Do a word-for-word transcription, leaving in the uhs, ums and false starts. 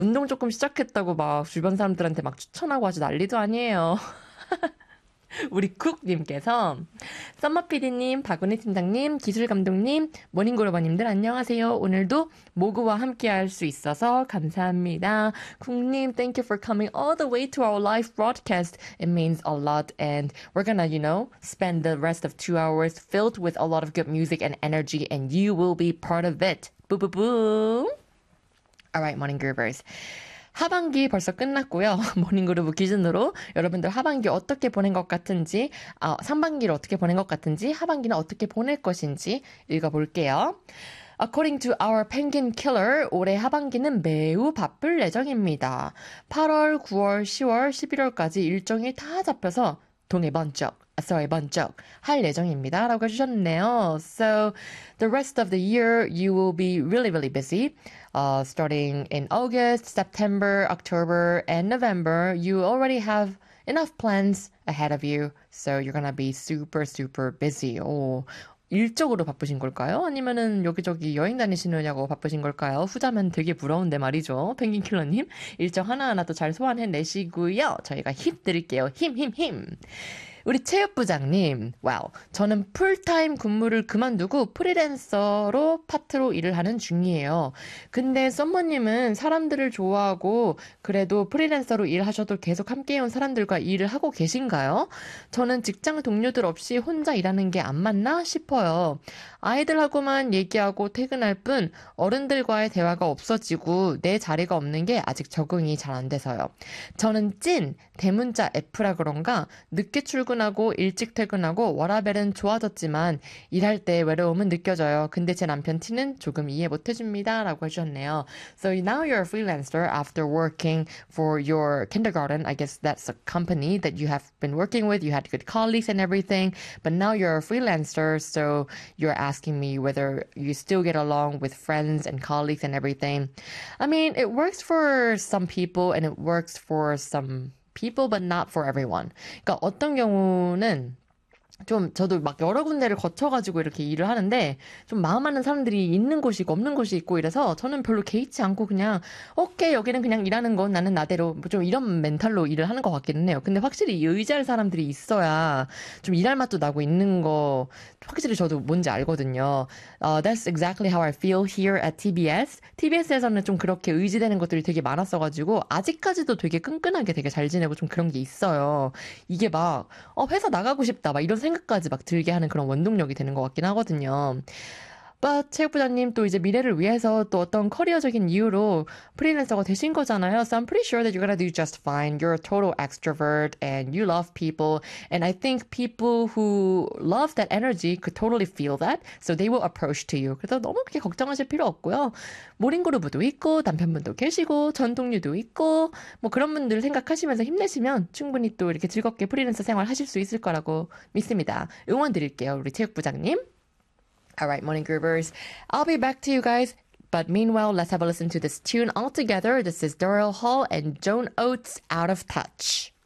운동 조금 시작했다고 막 주변 사람들한테 막 추천하고 아주 난리도 아니에요. 우리 쿡님께서 썸머피디님, 박은혜 팀장님, 기술감독님, 모닝그로버님들 안녕하세요. 오늘도 모그와 함께 할 수 있어서 감사합니다. 쿡님, thank you for coming all the way to our live broadcast. It means a lot and we're gonna, you know, spend the rest of two hours filled with a lot of good music and energy and you will be part of it. Boo boo boo. Alright, morning groovers. 하반기 벌써 끝났고요. 모닝그루브 기준으로 여러분들 하반기 어떻게 보낸 것 같은지, 아, 상반기를 어떻게 보낸 것 같은지, 하반기는 어떻게 보낼 것인지 읽어볼게요. According to our penguin killer, 올해 하반기는 매우 바쁠 예정입니다. 팔월, 구월, 시월, 십일월까지 일정이 다 잡혀서 동해 번쩍, sorry, 번쩍 할 예정입니다. 라고 해주셨네요. So, the rest of the year, you will be really, really busy. Uh, starting in August, September, October, and November, you already have enough plans ahead of you. So, you're gonna be super, super busy. 오, 일적으로 바쁘신 걸까요? 아니면은 여기저기 여행 다니시느냐고 바쁘신 걸까요? 후자면 되게 부러운데 말이죠. 펭귄킬러님. 일정 하나하나 또 잘 소화해내시고요. 저희가 힘 드릴게요. 힘, 힘, 힘. 우리 체육부장님, 와우. 저는 풀타임 근무를 그만두고 프리랜서로 파트로 일을 하는 중이에요. 근데 썸머님은 사람들을 좋아하고 그래도 프리랜서로 일하셔도 계속 함께해온 사람들과 일을 하고 계신가요? 저는 직장 동료들 없이 혼자 일하는 게 안 맞나 싶어요. 아이들하고만 얘기하고 퇴근할 뿐 어른들과의 대화가 없어지고 내 자리가 없는 게 아직 적응이 잘 안 돼서요. 저는 찐 대문자 F라 그런가 늦게 출근하고 일찍 퇴근하고 워라밸은 좋아졌지만 일할 때 외로움은 느껴져요. 근데 제 남편 T는 조금 이해 못 해줍니다. 라고 해주셨네요. So now you're a freelancer after working for your kindergarten. I guess that's a company that you have been working with. You had good colleagues and everything. But now you're a freelancer. So you're asking me whether you still get along with friends and colleagues and everything. I mean, it works for some people and it works for some people, but not for everyone. 그러니까 어떤 경우는 좀 저도 막 여러 군데를 거쳐가지고 이렇게 일을 하는데 좀 마음 맞는 사람들이 있는 곳이 있고 없는 곳이 있고 이래서 저는 별로 개의치 않고 그냥 오케이 여기는 그냥 일하는 건 나는 나대로 좀 이런 멘탈로 일을 하는 것 같기는 해요. 근데 확실히 의지할 사람들이 있어야 좀 일할 맛도 나고 있는 거 확실히 저도 뭔지 알거든요. Uh, that's exactly how I feel here at 티비에스. 티비에스에서는 좀 그렇게 의지되는 것들이 되게 많았어가지고 아직까지도 되게 끈끈하게 되게 잘 지내고 좀 그런 게 있어요. 이게 막 어, 회사 나가고 싶다 막 이런 생각까지 막 들게 하는 그런 원동력이 되는 것 같긴 하거든요. But 체육부장님 또 이제 미래를 위해서 또 어떤 커리어적인 이유로 프리랜서가 되신 거잖아요. So I'm pretty sure that you're gonna do just fine. You're a total extrovert and you love people. And I think people who love that energy could totally feel that. So they will approach to you. 그래서 너무 그렇게 걱정하실 필요 없고요. 모닝그루브도 있고 남편분도 계시고 전동류도 있고 뭐 그런 분들 생각하시면서 힘내시면 충분히 또 이렇게 즐겁게 프리랜서 생활 하실 수 있을 거라고 믿습니다. 응원 드릴게요. 우리 체육부장님. Alright, morning groovers. I'll be back to you guys. But meanwhile, let's have a listen to this tune all together. This is Daryl Hall and Joan Oates, Out of Touch.